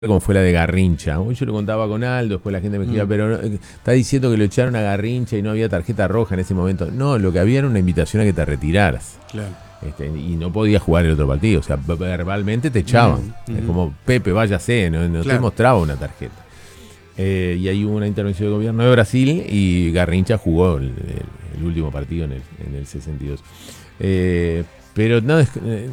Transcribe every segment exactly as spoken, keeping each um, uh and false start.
como fue la de Garrincha. Hoy yo lo contaba con Aldo, después la gente me escribía, mm. pero no, está diciendo que lo echaron a Garrincha y no había tarjeta roja en ese momento. No, lo que había era una invitación a que te retiraras. Claro. Este, y no podías jugar el otro partido. O sea, verbalmente te echaban. Mm, es mm. como, Pepe, váyase, no, no claro. te mostraba una tarjeta. Eh, y ahí hubo una intervención del gobierno de Brasil y Garrincha jugó el, el, el último partido en el, en el sesenta y dos. Eh, pero no es... Eh,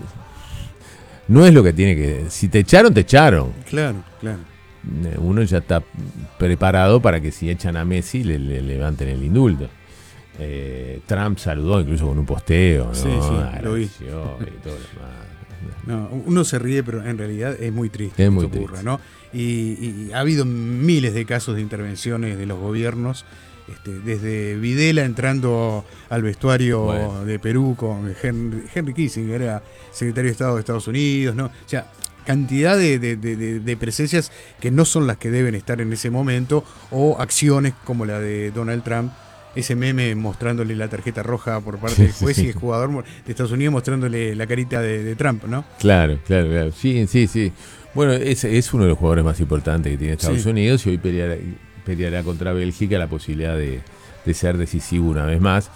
No es lo que tiene que... Si te echaron, te echaron. Claro, claro. Uno ya está preparado para que si echan a Messi le, le levanten el indulto. Eh, Trump saludó incluso con un posteo, ¿no? Sí, sí, lo vi. Y todo lo demás. No, uno se ríe, pero en realidad es muy triste es que muy esto ocurra, triste. ¿no? Y, y ha habido miles de casos de intervenciones de los gobiernos. Este, desde Videla entrando al vestuario bueno. de Perú con Henry, Henry Kissinger, era secretario de Estado de Estados Unidos, ¿no? O sea, cantidad de, de, de, de presencias que no son las que deben estar en ese momento, o acciones como la de Donald Trump, ese meme mostrándole la tarjeta roja por parte del juez sí. y el jugador de Estados Unidos mostrándole la carita de, de Trump, ¿no? Claro, claro, claro. Sí, sí, sí. Bueno, es, es uno de los jugadores más importantes que tiene Estados sí. Unidos y hoy peleará, peleará contra Bélgica la posibilidad de, de ser decisivo una vez más.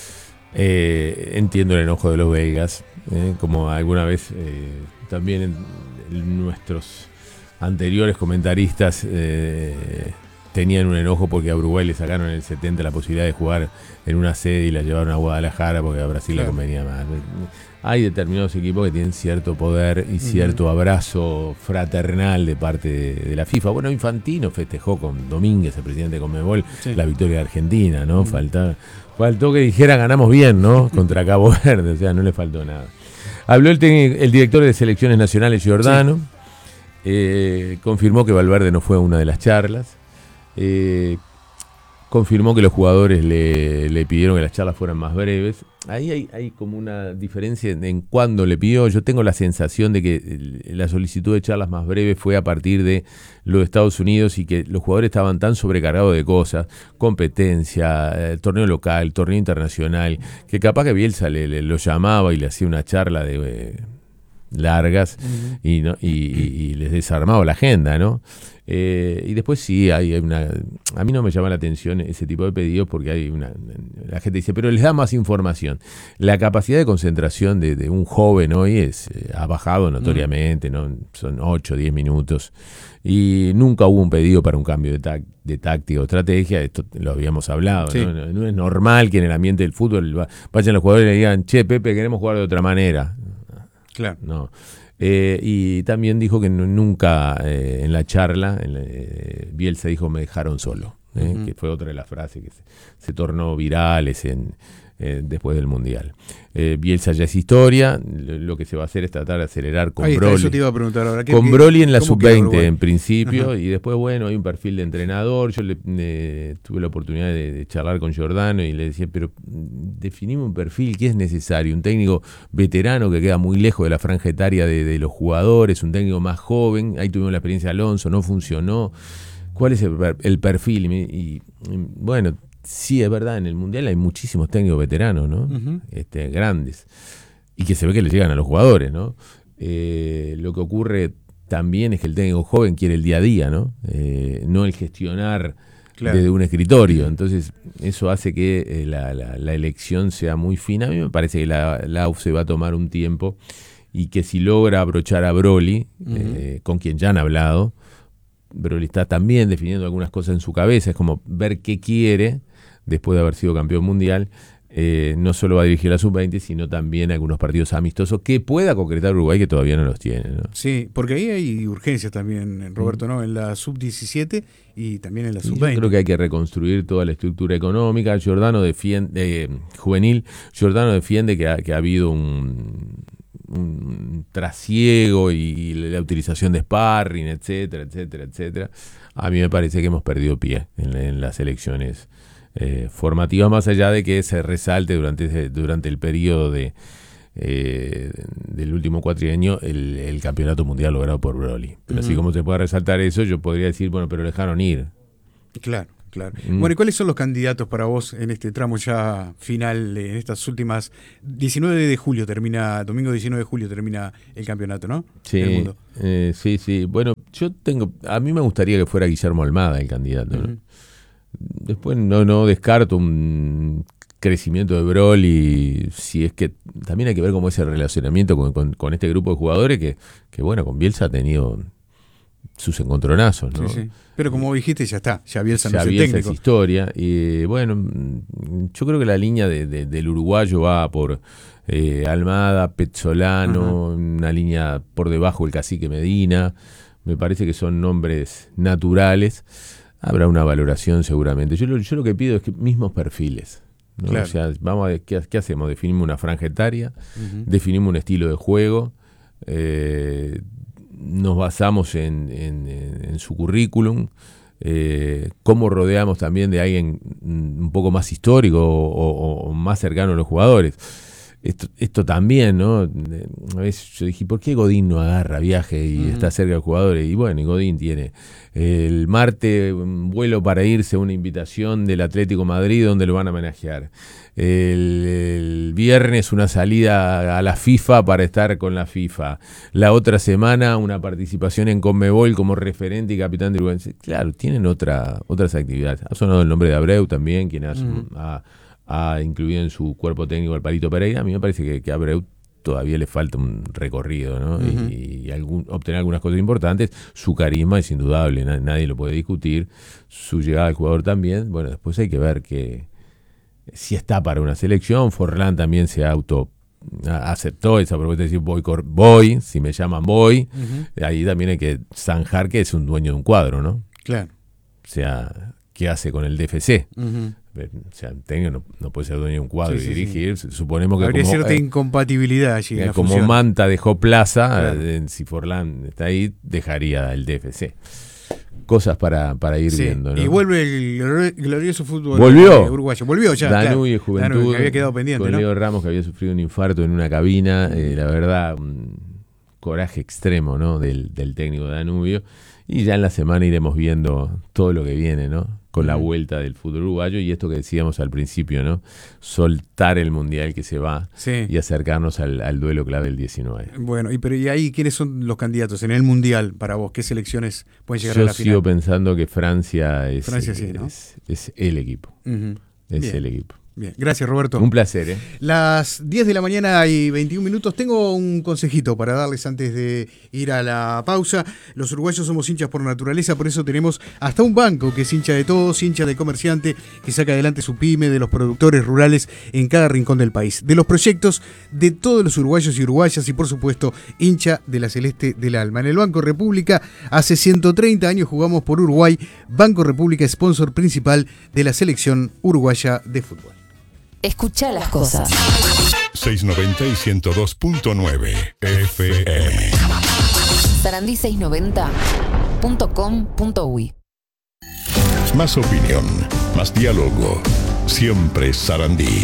Eh, entiendo el enojo de los belgas, eh, como alguna vez eh, también en, en nuestros anteriores comentaristas eh, tenían un enojo porque a Uruguay le sacaron en el setenta la posibilidad de jugar en una sede y la llevaron a Guadalajara porque a Brasil claro. le convenía más. Hay determinados equipos que tienen cierto poder y cierto uh-huh. abrazo fraternal de parte de, de la FIFA. Bueno, Infantino festejó con Domínguez, el presidente de Conmebol, sí. la victoria de Argentina, ¿no? Uh-huh. Faltaba, faltó que dijera ganamos bien, ¿no? Contra Cabo Verde, o sea, no le faltó nada. Habló el, el director de selecciones nacionales, Giordano, sí. eh, confirmó que Valverde no fue a una de las charlas. Eh, confirmó que los jugadores le, le pidieron que las charlas fueran más breves. Ahí hay, hay como una diferencia en, en cuándo le pidió. Yo tengo la sensación de que la solicitud de charlas más breves fue a partir de los Estados Unidos y que los jugadores estaban tan sobrecargados de cosas, competencia, eh, torneo local, torneo internacional, que capaz que Bielsa le, le, lo llamaba y le hacía una charla de... Eh, largas uh-huh. y, ¿no? y, y, y les desarmaba la agenda, ¿no? Eh, y después sí, hay una... A mí no me llama la atención ese tipo de pedidos porque hay una... La gente dice, pero les da más información. La capacidad de concentración de, de un joven hoy es eh, ha bajado notoriamente, uh-huh. ¿no? Son ocho, diez minutos. Y nunca hubo un pedido para un cambio de, tac, de táctica o estrategia, esto lo habíamos hablado, sí. ¿no? No, no es normal que en el ambiente del fútbol vayan los jugadores y le digan, che, Pepe, queremos jugar de otra manera. Claro. No. Eh, y también dijo que no, nunca eh, en la charla, en la, eh, Bielsa dijo me dejaron solo, eh, uh-huh. que fue otra de las frases que se, se tornó virales en, eh, después del Mundial. Eh, Bielsa ya es historia, lo que se va a hacer es tratar de acelerar con Ahí Broly. Está, eso te iba a preguntar ahora. ¿Qué, con qué, Broly en la sub veinte en principio, Ajá. y después, bueno, hay un perfil de entrenador. Yo le, le, tuve la oportunidad de, de charlar con Giordano y le decía, pero definimos un perfil que es necesario, un técnico veterano que queda muy lejos de la franja etaria de, de los jugadores, un técnico más joven. Ahí tuvimos la experiencia de Alonso, no funcionó. ¿Cuál es el, el perfil? Y, y, y bueno, sí, es verdad, en el Mundial hay muchísimos técnicos veteranos, ¿no? Uh-huh. Este, grandes. Y que se ve que le llegan a los jugadores, ¿no? Eh, lo que ocurre también es que el técnico joven quiere el día a día, ¿no? Eh, no el gestionar claro. desde un escritorio. Entonces, eso hace que eh, la, la, la elección sea muy fina. A mí me parece que la, la U F se va a tomar un tiempo y que si logra abrochar a Broly, uh-huh. eh, con quien ya han hablado, Broly está también definiendo algunas cosas en su cabeza. Es como ver qué quiere después de haber sido campeón mundial. Eh, no solo va a dirigir la sub veinte, sino también algunos partidos amistosos que pueda concretar Uruguay, que todavía no los tiene, ¿no? Sí, porque ahí hay urgencias también, Roberto, ¿no? En la sub diecisiete y también en la sub veinte. Yo creo que hay que reconstruir toda la estructura económica. Giordano defiende, eh, juvenil, Giordano defiende que ha, que ha habido un, un trasiego y la utilización de sparring, etcétera, etcétera, etcétera. A mí me parece que hemos perdido pie en, en las elecciones Eh, formativa, más allá de que se resalte durante, durante el periodo de, eh, del último cuatrienio el, el campeonato mundial logrado por Broly. Pero uh-huh. así como se puede resaltar eso, yo podría decir, bueno, pero dejaron ir. Claro, Claro. Mm. Bueno, ¿y cuáles son los candidatos para vos en este tramo ya final, en estas últimas... diecinueve de julio termina, domingo diecinueve de julio termina el campeonato, ¿no? Sí, el mundo. Eh, sí, sí. Bueno, yo tengo... A mí me gustaría que fuera Guillermo Almada el candidato, ¿no? Uh-huh. Después no, no descarto un crecimiento de Broly, si es que también hay que ver cómo es el relacionamiento con, con, con este grupo de jugadores que, que, bueno, con Bielsa ha tenido sus encontronazos, ¿no? Sí, sí. Pero como dijiste, ya está, ya Bielsa no es el técnico. Es historia. Y bueno, yo creo que la línea de, de, del uruguayo va por eh, Almada, Pezzolano, uh-huh. una línea por debajo el Cacique Medina. Me parece que son nombres naturales. Habrá una valoración seguramente. Yo lo, yo lo que pido es que mismos perfiles, ¿no? Claro. O sea, vamos a ver, ¿qué, ¿qué hacemos? Definimos una franja etaria, uh-huh. definimos un estilo de juego, eh, nos basamos en, en, en su currículum, eh, cómo rodeamos también de alguien un poco más histórico o, o, o más cercano a los jugadores. Esto, esto también, ¿no? A veces yo dije, ¿por qué Godín no agarra viaje y uh-huh. está cerca de los jugadores? Y bueno, y Godín tiene el martes un vuelo para irse a una invitación del Atlético Madrid donde lo van a homenajear. El, el viernes una salida a la FIFA para estar con la FIFA. La otra semana una participación en Conmebol como referente y capitán de Uruguay. Claro, tienen otra, otras actividades. Ha sonado el nombre de Abreu también, quien ha... Uh-huh. ha ha incluido en su cuerpo técnico al Palito Pereira. A mí me parece que, que a Abreu todavía le falta un recorrido, ¿no? Uh-huh. Y, y algún, obtener algunas cosas importantes. Su carisma es indudable, na, nadie lo puede discutir. Su llegada al jugador también. Bueno, después hay que ver que si está para una selección. Forlán también se auto aceptó esa propuesta de decir voy, voy, si me llaman voy. Uh-huh. Ahí también hay que zanjar que es un dueño de un cuadro, ¿no? Claro. O sea, ¿qué hace con el D F C? Uh-huh. O sea, técnico no, no puede ser dueño de un cuadro sí, y sí, dirigir. Sí. Suponemos que habría como, cierta eh, incompatibilidad allí. Eh, en como función. Manta dejó plaza, claro. eh, si Forlán está ahí, dejaría el D F C. Cosas para, para ir sí. viendo, ¿no? Y vuelve el glorioso fútbol ¿Volvió? uruguayo. Volvió ya. Danubio, claro. Juventud. Danubio, que había quedado pendiente, con ¿no? Leo Ramos, que había sufrido un infarto en una cabina. Eh, la verdad, un coraje extremo, ¿no? Del, del técnico de Danubio. Y ya en la semana iremos viendo todo lo que viene, ¿no? Con la vuelta del fútbol uruguayo y esto que decíamos al principio, ¿no? Soltar el mundial que se va sí. y acercarnos al, al duelo clave del diecinueve. Bueno, y pero y ahí ¿quiénes son los candidatos en el mundial para vos? ¿Qué selecciones pueden llegar Yo a la final? Yo sigo pensando que Francia es, Francia sí, ¿no? es, es el equipo. Uh-huh. Es Bien. el equipo. Bien, gracias Roberto. Un placer, ¿eh? Las diez de la mañana y veintiún minutos. Tengo un consejito para darles antes de ir a la pausa. Los uruguayos somos hinchas por naturaleza, por eso tenemos hasta un banco que es hincha de todos, hincha del comerciante, que saca adelante su pyme, de los productores rurales en cada rincón del país, de los proyectos de todos los uruguayos y uruguayas y por supuesto hincha de la Celeste del Alma. En el Banco República hace ciento treinta años jugamos por Uruguay. Banco República, sponsor principal de la selección uruguaya de fútbol. Escuchá las cosas. seiscientos noventa y ciento dos punto nueve F M. Sarandí seiscientos noventa punto com punto uy. Más opinión, más diálogo. Siempre Sarandí.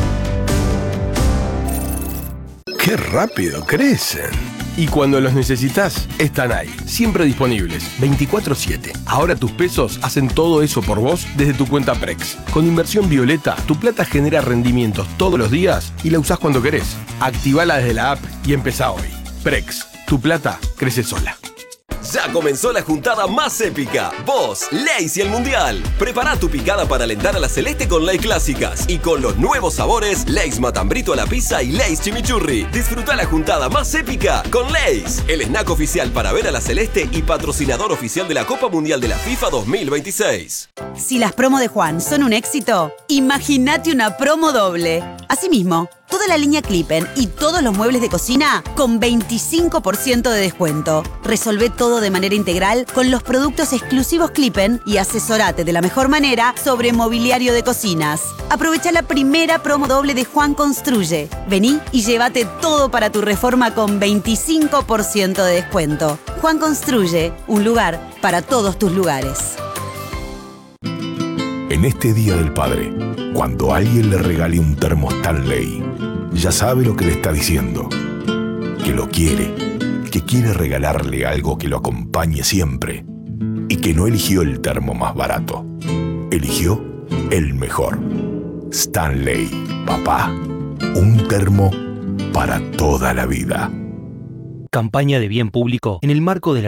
¡Qué rápido crecen! Y cuando los necesitas, están ahí, siempre disponibles, veinticuatro siete. Ahora tus pesos hacen todo eso por vos desde tu cuenta Prex. Con Inversión Violeta, tu plata genera rendimientos todos los días y la usás cuando querés. Activala desde la app y empezá hoy. Prex, tu plata crece sola. Ya comenzó la juntada más épica. Vos, Lay's y el Mundial. Prepara tu picada para alentar a la Celeste con Lay's Clásicas. Y con los nuevos sabores, Lay's Matambrito a la pizza y Lay's Chimichurri. Disfruta la juntada más épica con Lay's, el snack oficial para ver a la Celeste y patrocinador oficial de la Copa Mundial de la FIFA dos mil veintiséis. Si las promos de Juan son un éxito, imagínate una promo doble. Asimismo, toda la línea Clippen y todos los muebles de cocina con veinticinco por ciento de descuento. Resolvé todo de manera integral con los productos exclusivos Clippen y asesorate de la mejor manera sobre mobiliario de cocinas. Aprovecha la primera promo doble de Juan Construye. Vení y llévate todo para tu reforma con veinticinco por ciento de descuento. Juan Construye, un lugar para todos tus lugares. En este Día del Padre, cuando alguien le regale un termo Stanley, ya sabe lo que le está diciendo. Que lo quiere, que quiere regalarle algo que lo acompañe siempre y que no eligió el termo más barato. eligió el mejor. Stanley, papá, un termo para toda la vida. Campaña de bien público en el marco de la